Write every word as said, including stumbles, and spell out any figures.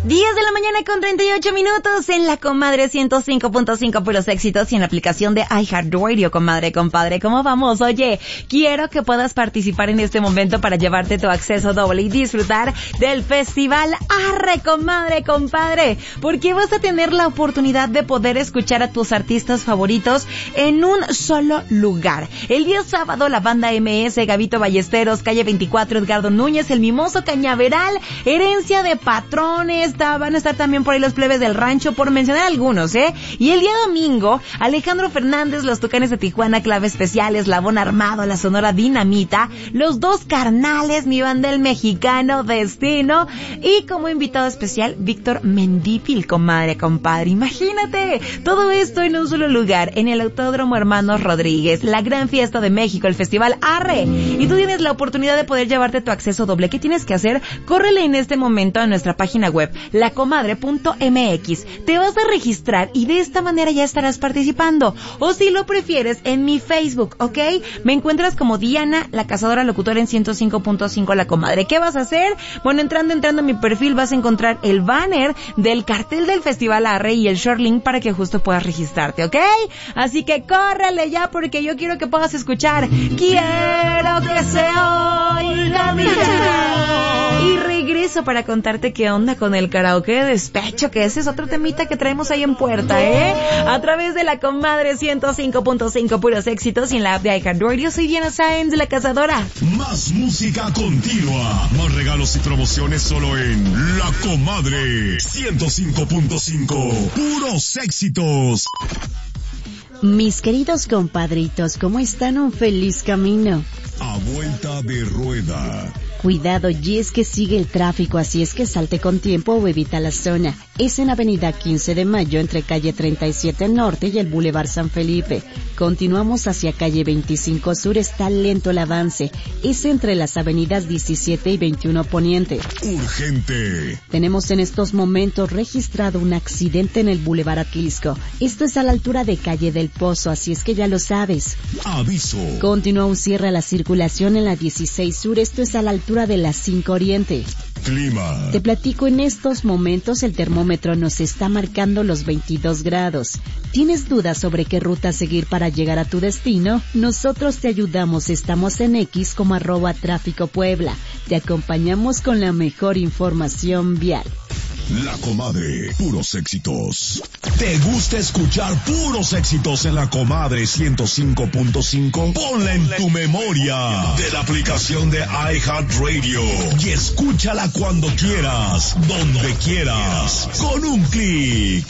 diez de la mañana con treinta y ocho minutos en La Comadre ciento cinco punto cinco, puros éxitos, y en la aplicación de iHeartRadio, comadre, compadre. ¿Cómo vamos? Oye, quiero que puedas participar en este momento para llevarte tu acceso doble y disfrutar del Festival Arre, comadre, compadre, porque vas a tener la oportunidad de poder escuchar a tus artistas favoritos en un solo lugar. El día sábado, la banda M S, Gabito Ballesteros, Calle veinticuatro, Edgardo Núñez, El Mimoso, Cañaveral, Herencia de Patrones, van a estar también por ahí los Plebes del Rancho, por mencionar algunos, ¿eh? Y el día domingo, Alejandro Fernández, Los Tucanes de Tijuana, Clave Especial, Eslabón Armado, la Sonora Dinamita, Los Dos Carnales, Mi Banda El Mexicano, Destino, y como invitado especial, Víctor Mendíbil, comadre, compadre. Imagínate, todo esto en un solo lugar, en el Autódromo Hermanos Rodríguez, la gran fiesta de México, el Festival Arre. Y tú tienes la oportunidad de poder llevarte tu acceso doble. ¿Qué tienes que hacer? Córrele en este momento a nuestra página web, la comadre punto m x. Te vas a registrar y de esta manera ya estarás participando. O si lo prefieres, en mi Facebook, ¿ok? Me encuentras como Diana, la cazadora locutora, en ciento cinco punto cinco La Comadre. ¿Qué vas a hacer? Bueno, entrando, entrando a mi perfil vas a encontrar el banner del cartel del Festival Arre y el short link para que justo puedas registrarte, ¿ok? Así que córrele ya, porque yo quiero que puedas escuchar Quiero que se oiga mi voz. Y regreso para contarte qué onda con el karaoke de despecho, que ese es otro temita que traemos ahí en puerta, ¿eh? A través de La Comadre ciento cinco punto cinco, puros éxitos, y en la app de iHeartRadio. Soy Diana Sáenz, la cazadora. Más música continua, más regalos y promociones solo en La Comadre ciento cinco punto cinco, puros éxitos. Mis queridos compadritos, ¿cómo están? Un feliz camino. A vuelta de rueda. Cuidado, y es que sigue el tráfico, así es que salte con tiempo o evita la zona. Es en Avenida quince de Mayo, entre calle treinta y siete Norte y el Boulevard San Felipe. Continuamos hacia calle veinticinco Sur, está lento el avance. Es entre las avenidas diecisiete y veintiuno Poniente. Urgente. Tenemos en estos momentos registrado un accidente en el Boulevard Atlisco. Esto es a la altura de calle del Pozo, así es que ya lo sabes. Aviso. Continúa un cierre a la circulación en la dieciséis Sur, esto es a la altura de la cinco Oriente. Clima. Te platico, en estos momentos el termómetro nos está marcando los veintidós grados. ¿Tienes dudas sobre qué ruta seguir para llegar a tu destino? Nosotros te ayudamos, estamos en X como arroba Tráfico Puebla. Te acompañamos con la mejor información vial. La Comadre, puros éxitos. ¿Te gusta escuchar puros éxitos en La Comadre ciento cinco punto cinco? Ponla en tu memoria de la aplicación de iHeartRadio y escúchala cuando quieras, donde quieras, con un clic.